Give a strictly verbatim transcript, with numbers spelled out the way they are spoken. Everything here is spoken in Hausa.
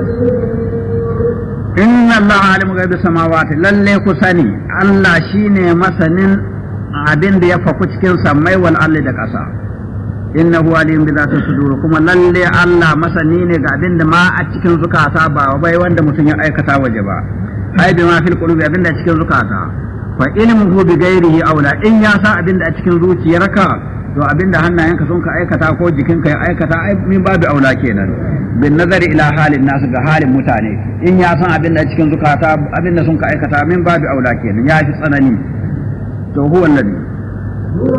inna Allah alimu gaibi samawati lalle ku sani Allah shine masanin abin da ya faku cikin sammai wal ardi da ƙasa innahu alim bi zati sudur kuma lalle Allah masani ne ga abin da ma a cikin zukata ba bai wanda mutum ya aikata waje ba ai bi ma fil qulubi abin da cikin zukata fa ilmuhu bi ghairihi aula in ya sa abin da a cikin zuciyarka to abin da hannayenka sun ka aikata ko jikinka ya aikata ai min babu aula kenan bin nazari ila halin nasu ga halin mutane in ya san abin da cikin zukata abin da sun ka aikata min babu aula kenan ya fi tsanani to huwa alladhi